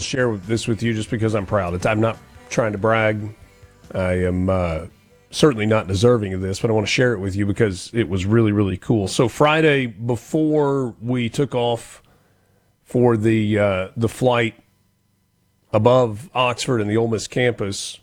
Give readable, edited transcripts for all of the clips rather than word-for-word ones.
share this with you just because I'm proud. I'm not trying to brag. I am certainly not deserving of this, but I want to share it with you because it was really, really cool. So Friday, before we took off for the flight above Oxford and the Ole Miss campus,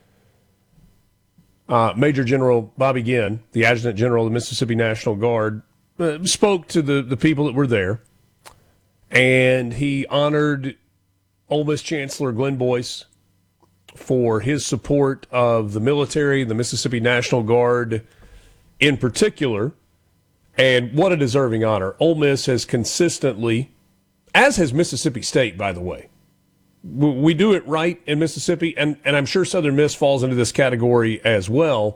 Major General Bobby Ginn, the Adjutant General of the Mississippi National Guard, spoke to the people that were there, and he honored Ole Miss Chancellor Glenn Boyce for his support of the military, the Mississippi National Guard in particular, and what a deserving honor. Ole Miss has consistently, as has Mississippi State, by the way, we do it right in Mississippi, and I'm sure Southern Miss falls into this category as well,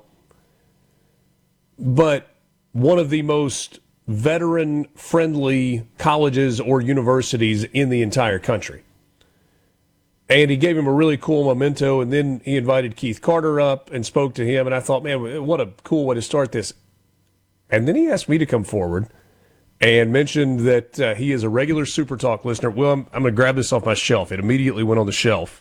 but one of the most veteran-friendly colleges or universities in the entire country. And he gave him a really cool memento, and then he invited Keith Carter up and spoke to him, and I thought, man, what a cool way to start this. And then he asked me to come forward and mentioned that he is a regular Super Talk listener. Well, I'm going to grab this off my shelf. It immediately went on the shelf.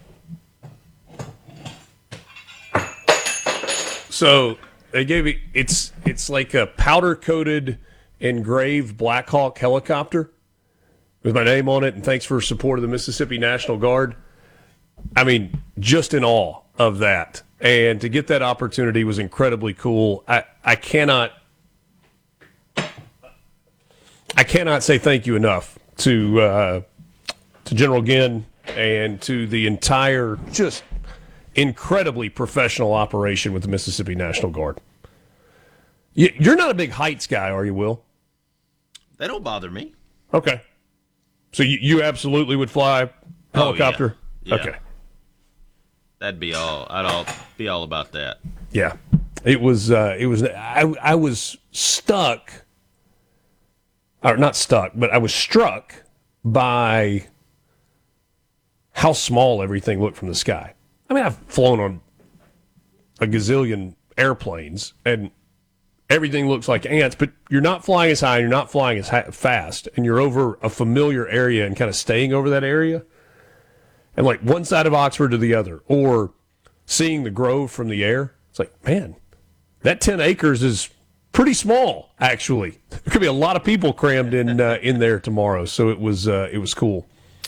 So they gave me, it's like a powder-coated engraved Black Hawk helicopter with my name on it, and thanks for support of the Mississippi National Guard. I mean, just in awe of that. And to get that opportunity was incredibly cool. I cannot say thank you enough to General Ginn and to the entire just incredibly professional operation with the Mississippi National Guard. You're not a big heights guy, are you, Will? They don't bother me. Okay. So you absolutely would fly helicopter? Oh, yeah. Okay. That'd be all. I'd be all about that. Yeah. I was stuck, or not stuck, but I was struck by how small everything looked from the sky. I mean, I've flown on a gazillion airplanes, and everything looks like ants, but you're not flying as high, and you're not flying as fast, and you're over a familiar area and kind of staying over that area, and like one side of Oxford to the other, or seeing the Grove from the air. It's like, man, that 10 acres is pretty small, actually. There could be a lot of people crammed in there tomorrow, so it was cool.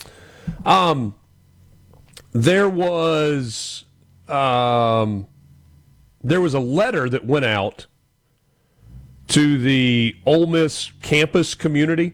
There was a letter that went out to the Ole Miss campus community.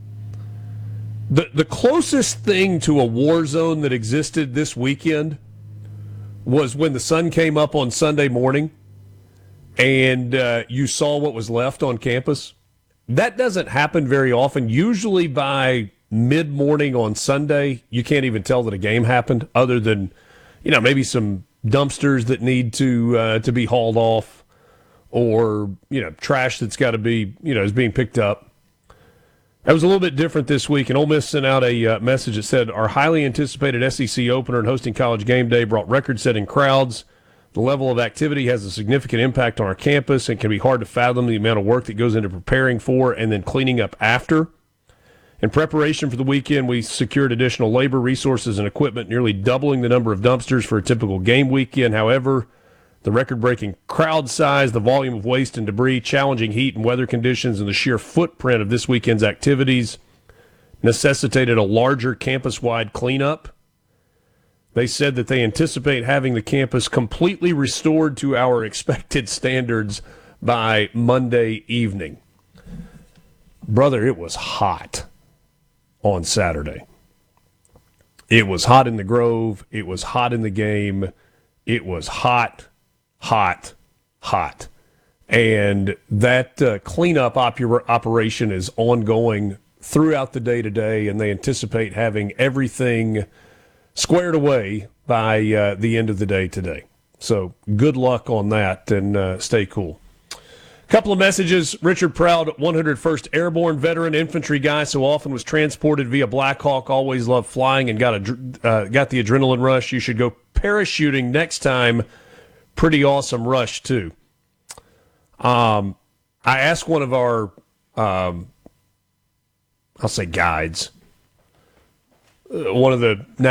The closest thing to a war zone that existed this weekend was when the sun came up on Sunday morning and you saw what was left on campus. That doesn't happen very often. Usually by mid-morning on Sunday, you can't even tell that a game happened other than, maybe some dumpsters that need to be hauled off, or, trash that's got to be, is being picked up. That was a little bit different this week, and Ole Miss sent out a message that said, our highly anticipated SEC opener and hosting College Game Day brought record-setting crowds. The level of activity has a significant impact on our campus and can be hard to fathom the amount of work that goes into preparing for and then cleaning up after. In preparation for the weekend, we secured additional labor, resources, and equipment, nearly doubling the number of dumpsters for a typical game weekend. However, the record-breaking crowd size, the volume of waste and debris, challenging heat and weather conditions, and the sheer footprint of this weekend's activities necessitated a larger campus-wide cleanup. They said that they anticipate having the campus completely restored to our expected standards by Monday evening. Brother, it was hot on Saturday. It was hot in the Grove. It was hot in the game. It was hot. And that cleanup operation is ongoing throughout the day today, and they anticipate having everything squared away by the end of the day today. So good luck on that, and stay cool. Couple of messages. Richard Proud, 101st Airborne veteran infantry guy, so often was transported via Black Hawk, always loved flying and got the adrenaline rush. You should go parachuting next time. Pretty awesome rush, too. I asked one of our, I'll say guides, one of the